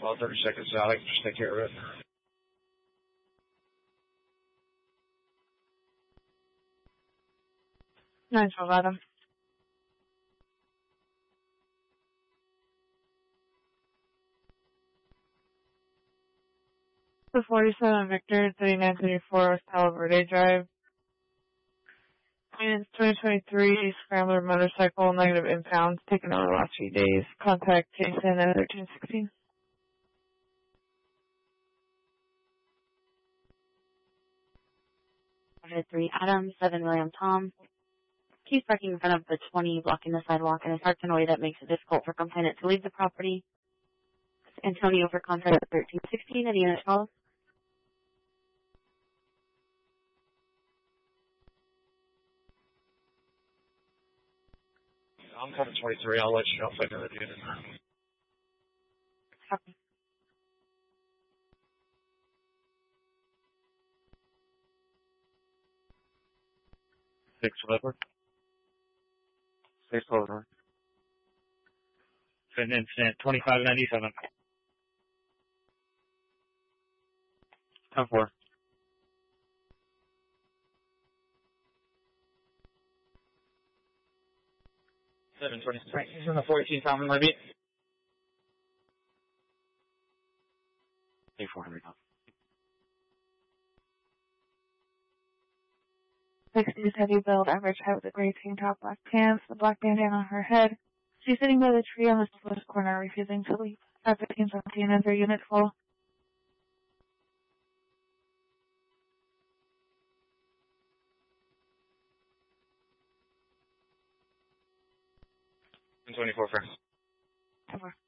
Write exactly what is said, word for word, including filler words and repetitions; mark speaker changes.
Speaker 1: about thirty seconds out. I can just take care of it.
Speaker 2: nine twelve, Adam. The forty-seven Victor, thirty-nine thirty-four West Palo Verde Drive. And it's twenty twenty-three Scrambler motorcycle, negative impounds, taken over the last few days. Contact Jason at thirteen sixteen.
Speaker 3: three Adam, seven William Tom. He's parking in front of the twenty, blocking the sidewalk, and is parked in a way that makes it difficult for complainant to leave the property. Antonio for contact at thirteen sixteen at unit twelve.
Speaker 1: I'm coming twenty-three. I'll let you know if I know the unit.
Speaker 3: Copy.
Speaker 1: Six Leopard. Six Leopard. It's an incident, twenty-five ninety-seven. ten four. seven twenty-three. He's in the fourteen Tommy Levy. A four hundred.
Speaker 2: sixties heavy build, average height with a gray tank top, black pants, the black bandana on her head. She's sitting by the tree on the southwest corner, refusing to leave. At fifteen seventeen, enter unit full.
Speaker 1: twenty-four, friends.
Speaker 2: Over.